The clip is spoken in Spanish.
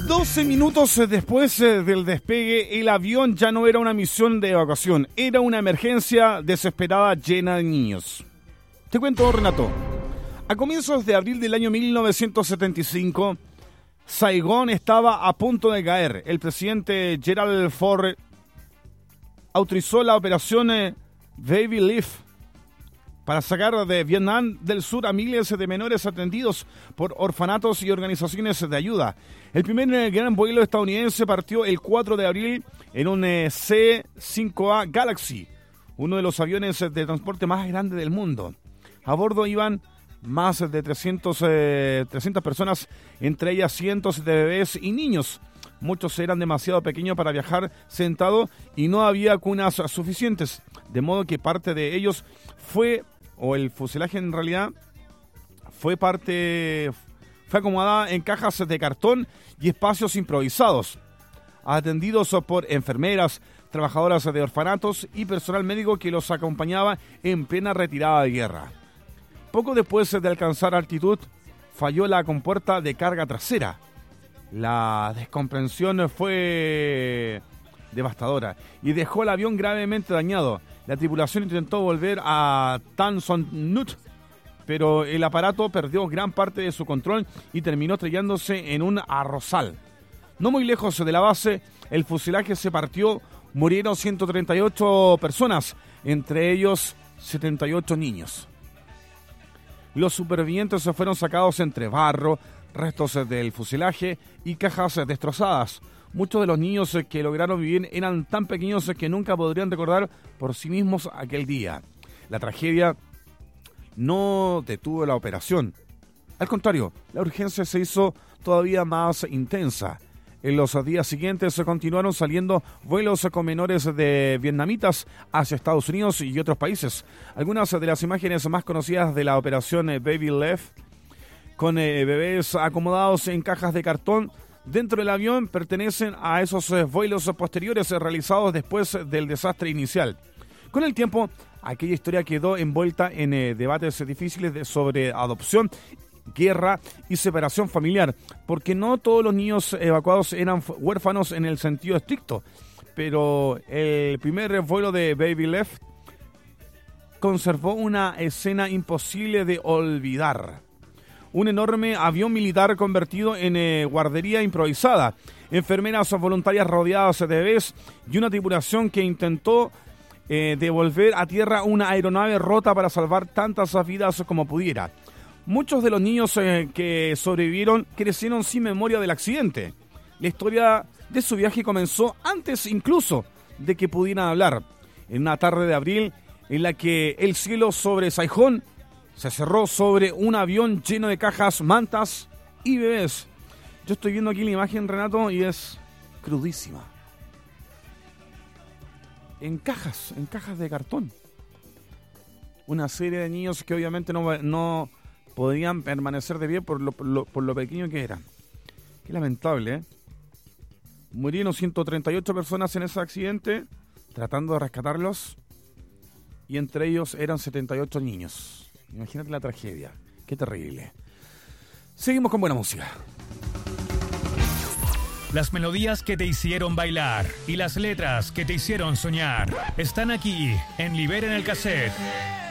12 minutos después del despegue, el avión ya no era una misión de evacuación, era una emergencia desesperada llena de niños. Te cuento, Renato. A comienzos de abril del año 1975, Saigón estaba a punto de caer. El presidente Gerald Ford autorizó la operación Baby Leaf para sacar de Vietnam del Sur a miles de menores atendidos por orfanatos y organizaciones de ayuda. El primer gran vuelo estadounidense partió el 4 de abril en un C-5A Galaxy, uno de los aviones de transporte más grandes del mundo. A bordo iban más de 300 personas, entre ellas cientos de bebés y niños. Muchos eran demasiado pequeños para viajar sentado y no había cunas suficientes, de modo que parte de ellos el fuselaje en realidad fue acomodada en cajas de cartón y espacios improvisados, atendidos por enfermeras, trabajadoras de orfanatos y personal médico que los acompañaba en plena retirada de guerra. Poco después de alcanzar altitud, falló la compuerta de carga trasera. La descomprensión fue devastadora y dejó el avión gravemente dañado. La tripulación intentó volver a Tan Son Nhut, pero el aparato perdió gran parte de su control y terminó estrellándose en un arrozal. No muy lejos de la base, el fuselaje se partió, murieron 138 personas, entre ellos 78 niños. Los supervivientes fueron sacados entre barro, restos del fuselaje y cajas destrozadas. Muchos de los niños que lograron vivir eran tan pequeños que nunca podrían recordar por sí mismos aquel día. La tragedia no detuvo la operación. Al contrario, la urgencia se hizo todavía más intensa. En los días siguientes se continuaron saliendo vuelos con menores de vietnamitas hacia Estados Unidos y otros países. Algunas de las imágenes más conocidas de la operación Baby Leaf, con bebés acomodados en cajas de cartón dentro del avión, pertenecen a esos vuelos posteriores realizados después del desastre inicial. Con el tiempo, aquella historia quedó envuelta en debates difíciles sobre adopción, guerra y separación familiar, porque no todos los niños evacuados eran huérfanos en el sentido estricto, pero el primer vuelo de Baby Leaf conservó una escena imposible de olvidar. Un enorme avión militar convertido en guardería improvisada, enfermeras voluntarias rodeadas de bebés y una tripulación que intentó devolver a tierra una aeronave rota para salvar tantas vidas como pudiera. Muchos de los niños que sobrevivieron crecieron sin memoria del accidente. La historia de su viaje comenzó antes incluso de que pudieran hablar, en una tarde de abril en la que el cielo sobre Saigón se cerró sobre un avión lleno de cajas, mantas y bebés. Yo estoy viendo aquí la imagen, Renato, y es crudísima. En cajas de cartón. Una serie de niños que obviamente no podían permanecer de pie por lo pequeño que eran. Qué lamentable, ¿eh? Murieron 138 personas en ese accidente, tratando de rescatarlos, y entre ellos eran 78 niños. Imagínate la tragedia. Qué terrible. Seguimos con buena música. Las melodías que te hicieron bailar y las letras que te hicieron soñar están aquí en Liberen el Cassette.